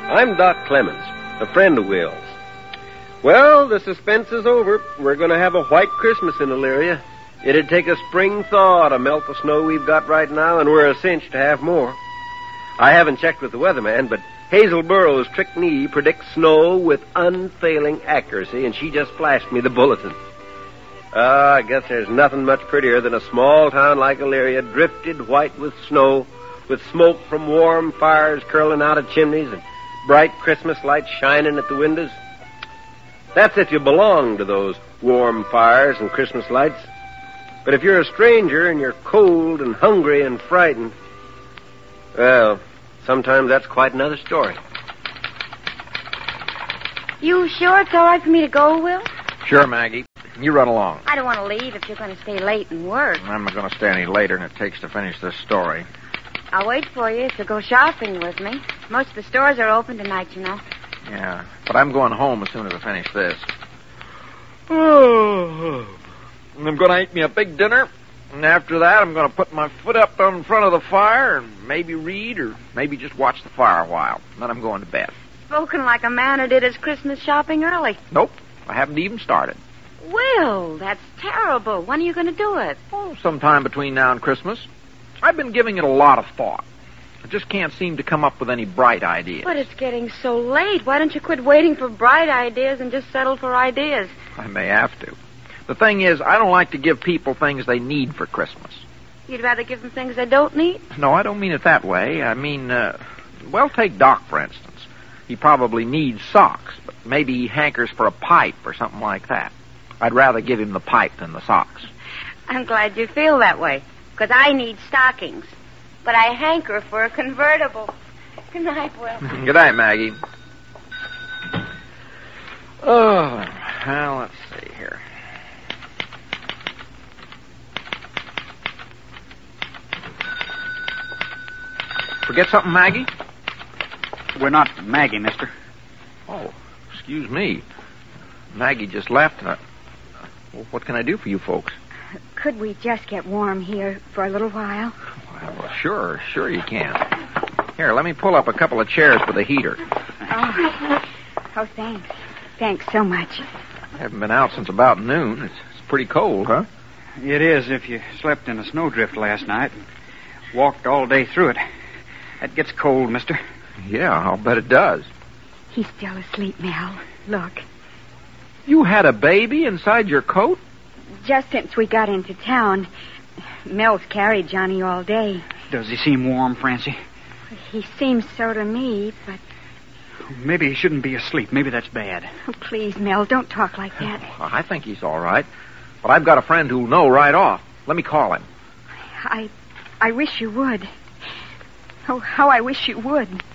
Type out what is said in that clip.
I'm Doc Clemens, a friend of Will's. Well, the suspense is over. We're going to have a white Christmas in Elyria. It'd take a spring thaw to melt the snow we've got right now, and we're a cinch to have more. I haven't checked with the weatherman, but Hazel Burroughs' trick knee predicts snow with unfailing accuracy, and she just flashed me the bulletin. I guess there's nothing much prettier than a small town like Elyria, drifted white with snow, with smoke from warm fires curling out of chimneys and bright Christmas lights shining at the windows. That's if you belong to those warm fires and Christmas lights. But if you're a stranger and you're cold and hungry and frightened, well, sometimes that's quite another story. You sure it's all right for me to go, Will? Sure, Maggie. You run along. I don't want to leave if you're going to stay late and work. I'm not going to stay any later than it takes to finish this story. I'll wait for you if you go shopping with me. Most of the stores are open tonight, you know. Yeah, but I'm going home as soon as I finish this. I'm going to eat me a big dinner, and after that I'm going to put my foot up in front of the fire and maybe read or maybe just watch the fire a while. Then I'm going to bed. Spoken like a man who did his Christmas shopping early. Nope, I haven't even started. Will, that's terrible. When are you going to do it? Oh, sometime between now and Christmas. I've been giving it a lot of thought. I just can't seem to come up with any bright ideas. But it's getting so late. Why don't you quit waiting for bright ideas and just settle for ideas? I may have to. The thing is, I don't like to give people things they need for Christmas. You'd rather give them things they don't need? No, I don't mean it that way. I mean, well, take Doc, for instance. He probably needs socks, but maybe he hankers for a pipe or something like that. I'd rather give him the pipe than the socks. I'm glad you feel that way, because I need stockings. But I hanker for a convertible. Good night, Will. Good night, Maggie. Oh, well, let's see here. Forget something, Maggie? We're not Maggie, mister. Oh, excuse me. Maggie just left. What can I do for you folks? Could we just get warm here for a little while? Well, sure you can. Here, let me pull up a couple of chairs for the heater. Oh, thanks. Thanks so much. I haven't been out since about noon. It's pretty cold, huh? It is if you slept in a snowdrift last night and walked all day through it. That gets cold, mister. Yeah, I'll bet it does. He's still asleep, Mel. Look. You had a baby inside your coat? Just since we got into town. Mel's carried Johnny all day. Does he seem warm, Francie? He seems so to me, but... Maybe he shouldn't be asleep. Maybe that's bad. Oh, please, Mel, don't talk like that. I think he's all right. But I've got a friend who'll know right off. Let me call him. I wish you would. Oh, how I wish you would.